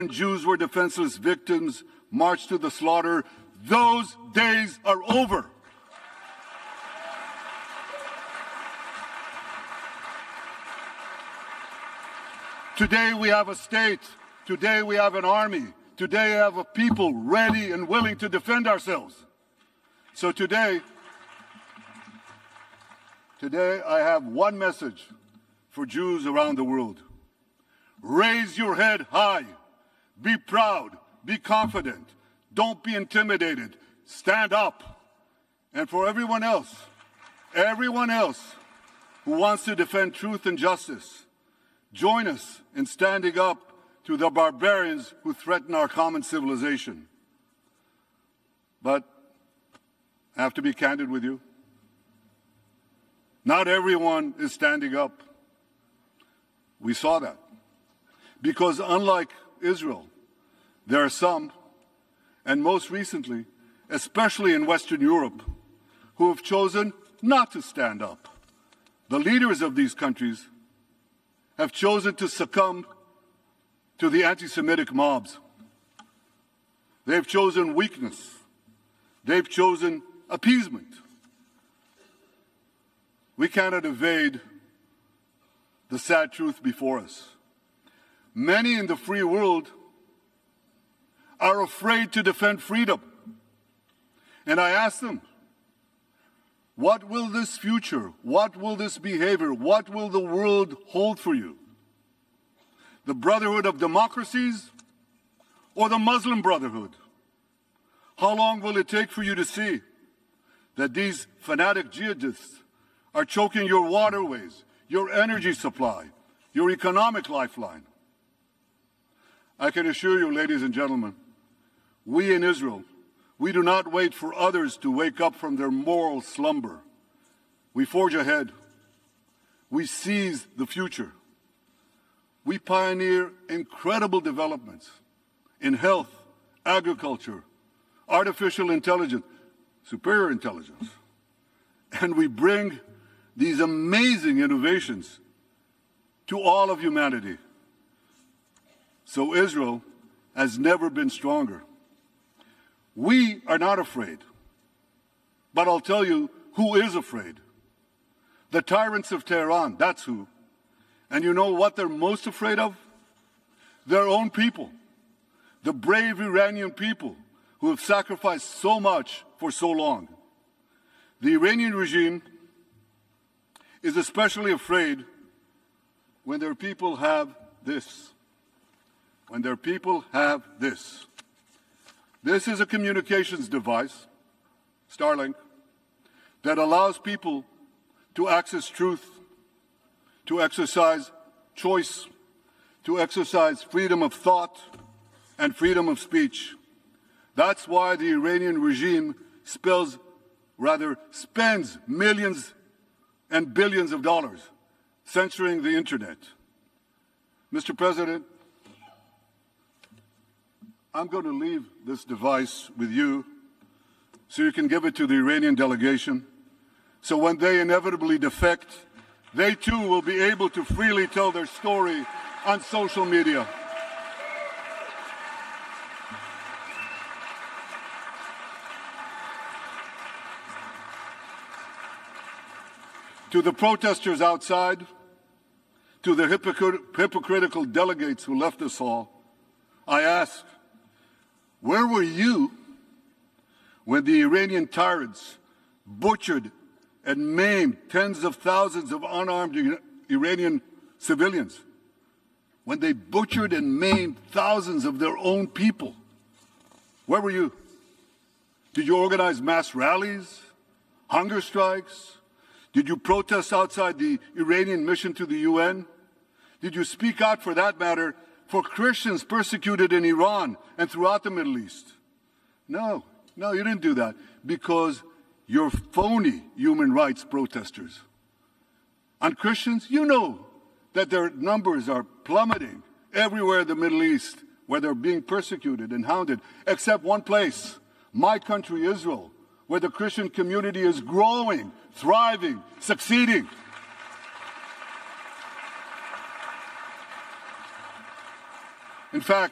Jews were defenseless victims marched to the slaughter. Those days are over. Today we have a state. Today we have an army. Today we have a people ready and willing to defend ourselves. So today I have one message for Jews around the world. Raise your head high. Be proud. Be confident. Don't be intimidated. Stand up. And for everyone else who wants to defend truth and justice, join us in standing up to the barbarians who threaten our common civilization. But I have to be candid with you. Not everyone is standing up. We saw that. Because unlike Israel, there are some, and most recently, especially in Western Europe, who have chosen not to stand up. The leaders of these countries have chosen to succumb to the anti-Semitic mobs. They've chosen weakness. They've chosen appeasement. We cannot evade the sad truth before us. Many in the free world are afraid to defend freedom. And I ask them, what will this future, what will this behavior, what will the world hold for you? The Brotherhood of Democracies or the Muslim Brotherhood? How long will it take for you to see that these fanatic jihadists are choking your waterways, your energy supply, your economic lifeline? I can assure you, ladies and gentlemen, we in Israel, we do not wait for others to wake up from their moral slumber. We forge ahead. We seize the future. We pioneer incredible developments in health, agriculture, artificial intelligence, superior intelligence. And we bring these amazing innovations to all of humanity. So Israel has never been stronger. We are not afraid. But I'll tell you who is afraid. The tyrants of Tehran, that's who. And you know what they're most afraid of? Their own people. The brave Iranian people who have sacrificed so much for so long. The Iranian regime is especially afraid when their people have this. When their people have this. This is a communications device, Starlink, that allows people to access truth, to exercise choice, to exercise freedom of thought and freedom of speech. That's why the Iranian regime spends millions and billions of dollars censoring the internet. Mr. President, I'm going to leave this device with you so you can give it to the Iranian delegation. So when they inevitably defect, they too will be able to freely tell their story on social media. To the protesters outside, to the hypocritical delegates who left us all, I ask, where were you when the Iranian tyrants butchered and maimed tens of thousands of unarmed Iranian civilians? When they butchered and maimed thousands of their own people? Where were you? Did you organize mass rallies, hunger strikes? Did you protest outside the Iranian mission to the UN? Did you speak out, for that matter, for Christians persecuted in Iran and throughout the Middle East? No, you didn't do that because you're phony human rights protesters. On Christians, you know that their numbers are plummeting everywhere in the Middle East where they're being persecuted and hounded, except one place, my country, Israel, where the Christian community is growing, thriving, succeeding. In fact,